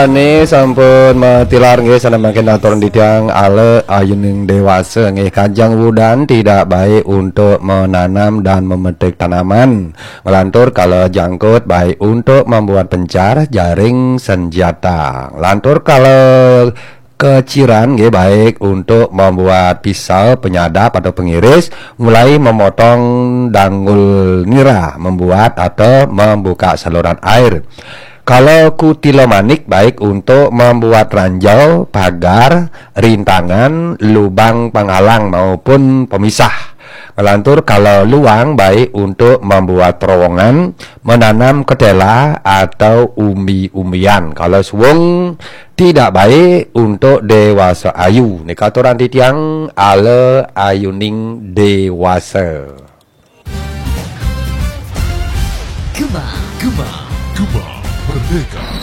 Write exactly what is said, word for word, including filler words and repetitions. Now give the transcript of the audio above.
Ini sampun metilar nggih sanemaken aturan ditiang ale ayuning dewasa nggih Kanjeng Wudan tidak baik untuk menanam dan memetik tanaman. Ngelantur kalau jangkut baik untuk membuat pencar jaring senjata. Ngelantur kalau keciran nggih baik untuk membuat pisau penyadap atau pengiris, mulai memotong danggul nira, membuat atau membuka saluran air. Kalau kutilomanik baik untuk membuat ranjau, pagar, rintangan, lubang penghalang maupun pemisah. Melantur kalau luang baik untuk membuat terowongan, menanam ketela atau umbi-umbian. Kalau suwung tidak baik untuk dewasa ayu. Nikaturan titiang ale ayuning dewasa. Gema, gema, gema. Merdeka.